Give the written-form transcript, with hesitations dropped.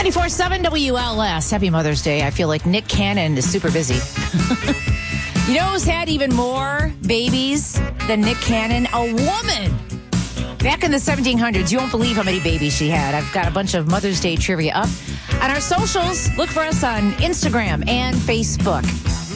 94.7 WLS. Happy Mother's Day. I feel like Nick Cannon is super busy. You know who's had even more babies than Nick Cannon? A woman. Back in the 1700s, you won't believe how many babies she had. I've got a bunch of Mother's Day trivia up on our socials. Look for us on Instagram and Facebook.